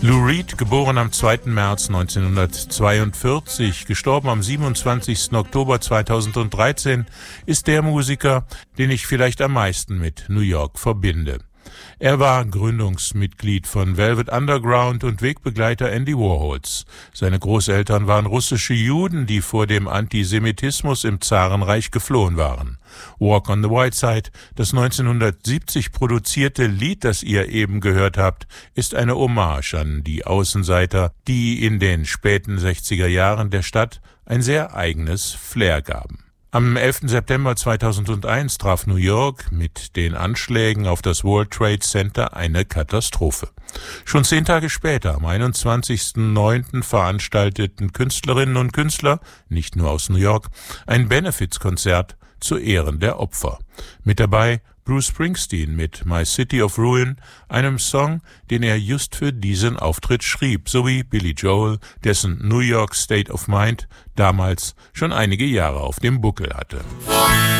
Lou Reed, geboren am 2. März 1942, gestorben am 27. Oktober 2013, ist der Musiker, den ich vielleicht am meisten mit New York verbinde. Er war Gründungsmitglied von Velvet Underground und Wegbegleiter Andy Warhols. Seine Großeltern waren russische Juden, die vor dem Antisemitismus im Zarenreich geflohen waren. Walk on the White Side, das 1970 produzierte Lied, das ihr eben gehört habt, ist eine Hommage an die Außenseiter, die in den späten 60er Jahren der Stadt ein sehr eigenes Flair gaben. Am 11. September 2001 traf New York mit den Anschlägen auf das World Trade Center eine Katastrophe. Schon 10 Tage später, am 21.09., veranstalteten Künstlerinnen und Künstler, nicht nur aus New York, ein Benefizkonzert zu Ehren der Opfer. Mit dabei Bruce Springsteen mit My City of Ruin, einem Song, den er just für diesen Auftritt schrieb, sowie Billy Joel, dessen New York State of Mind damals schon einige Jahre auf dem Buckel hatte.